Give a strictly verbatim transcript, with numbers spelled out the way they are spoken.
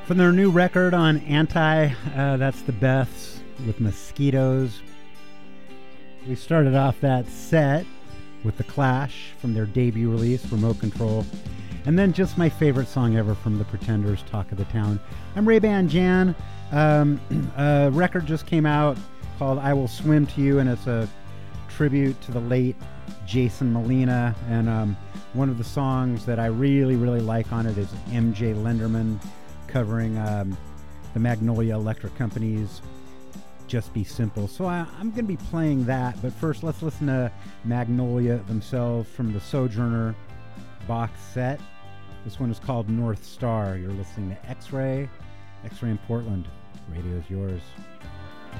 From their new record on Anti, uh, that's the Beths with Mosquitoes. We started off that set with The Clash from their debut release, Remote Control. And then just my favorite song ever from The Pretenders, Talk of the Town. I'm Ray-Ban Jan. Um, a record just came out called I Will Swim to You, and it's a tribute to the late Jason Molina. And um, one of the songs that I really, really like on it is M J Lenderman covering um, the Magnolia Electric Company's Just Be Simple. So I, I'm going to be playing that, but first let's listen to Magnolia themselves from the Sojourner box set. This one is called North Star. You're listening to X-Ray, X-Ray in Portland. Radio is yours.